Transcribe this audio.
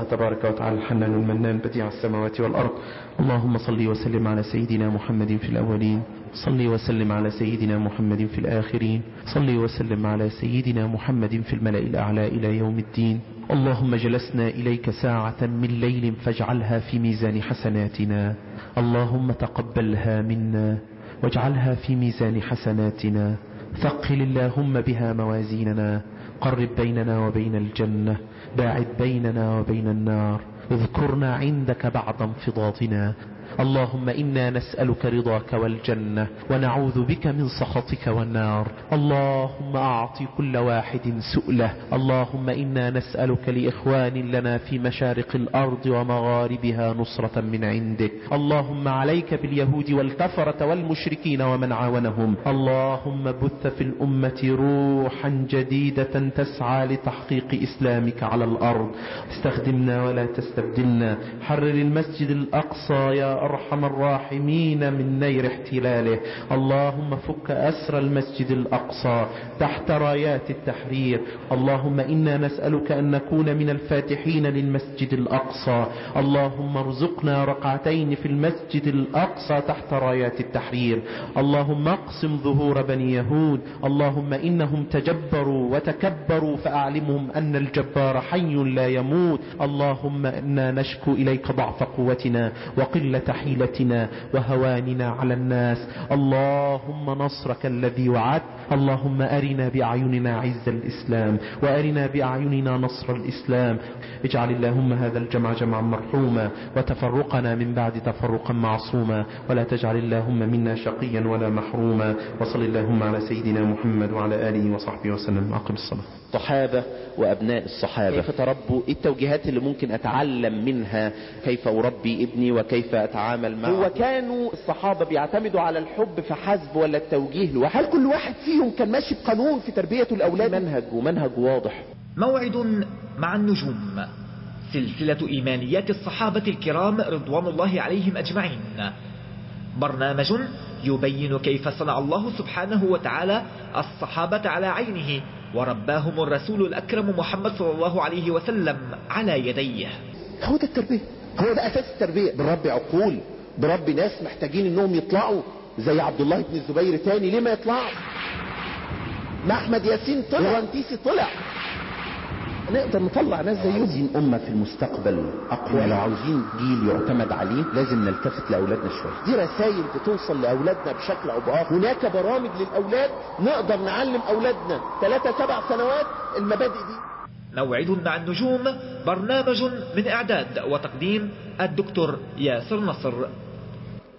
تبارك وتعالى الحنان المنان بديع السماوات والأرض. اللهم صل وسلم على سيدنا محمد في الأولين، صل وسلم على سيدنا محمد في الآخرين، صل وسلم على سيدنا محمد في الملأ الأعلى إلى يوم الدين. اللهم جلسنا إليك ساعة من ليل فاجعلها في ميزان حسناتنا، اللهم تقبلها منا واجعلها في ميزان حسناتنا، ثقل اللهم بها موازيننا، قرب بيننا وبين الجنة، باعد بيننا وبين النار، اذكرنا عندك بعد انفضاضنا. اللهم إنا نسألك رضاك والجنة ونعوذ بك من سخطك والنار. اللهم أعطي كل واحد سؤله. اللهم إنا نسألك لإخوان لنا في مشارق الأرض ومغاربها نصرة من عندك. اللهم عليك باليهود والكفرة والمشركين ومن عاونهم. اللهم بث في الأمة روحا جديدة تسعى لتحقيق إسلامك على الأرض. استخدمنا ولا تستبدلنا. حرر المسجد الأقصى يا أرحم الراحمين من نير احتلاله. اللهم فك أسر المسجد الأقصى تحت رايات التحرير. اللهم إنا نسألك أن نكون من الفاتحين للمسجد الأقصى. اللهم ارزقنا ركعتين في المسجد الأقصى تحت رايات التحرير. اللهم اقسم ظهور بني يهود. اللهم إنهم تجبروا وتكبروا فأعلمهم أن الجبار حي لا يموت. اللهم إنا نشكو إليك ضعف قوتنا وقلة حيلتنا وهواننا على الناس. اللهم نصرك الذي وعدت. اللهم أرنا بأعيننا عز الإسلام وأرنا بأعيننا نصر الإسلام. اجعل اللهم هذا الجمع جمعا مرحوما وتفرقنا من بعد تفرقا معصوما، ولا تجعل اللهم منا شقيا ولا محروما. وصل اللهم على سيدنا محمد وعلى آله وصحبه وسلم. أقم الصلاة. الصحابة وأبناء الصحابة كيف تربوا؟ التوجيهات اللي ممكن أتعلم منها كيف أربي ابني وكيف أتعامل معه. هو كانوا الصحابة بيعتمدوا على الحب فحسب ولا التوجيه لوحده؟ هل كل واحد فيهم كان ماشي بقانون في تربية الأولاد؟ منهج واضح. موعد مع النجوم، سلسلة إيمانيات الصحابة الكرام رضوان الله عليهم أجمعين، برنامج يبين كيف صنع الله سبحانه وتعالى الصحابة على عينه ورباهم الرسول الأكرم محمد صلى الله عليه وسلم على يديه. هو ده التربية، هو ده أساس التربية. بربي عقول، بربي ناس محتاجين انهم يطلعوا زي عبد الله بن الزبير تاني. ليه ما يطلعش؟ ما احمد ياسين طلع ورنتيسي طلع، نقدر نطلع ناس زيهم. عاوزين أمة في المستقبل أقوى، لو عاوزين جيل يعتمد عليه لازم نلتفت لأولادنا شوية. دي رسائل بتوصل لأولادنا بشكل أو بآخر. هناك برامج للأولاد نقدر نعلم أولادنا 3-7 سنوات المبادئ دي. موعد مع النجوم، برنامج من إعداد وتقديم الدكتور ياسر نصر.